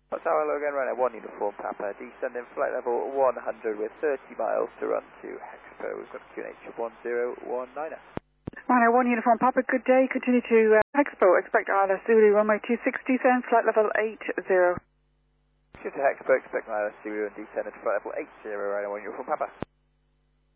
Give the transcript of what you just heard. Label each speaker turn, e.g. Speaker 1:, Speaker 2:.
Speaker 1: That's our hello again, right now, 1 uniform Papa, descending flight level 100 with 30 miles to run to Hexpo. We've got QNH 1019er.
Speaker 2: Runway 1 uniform Papa, good day. Continue to Hexpo. Expect ILS Zulu, runway 26, descend, flight level 80.
Speaker 1: Shift to Hexpo, expect ILS Zulu and descend at flight level 80, right now, 1 uniform Papa.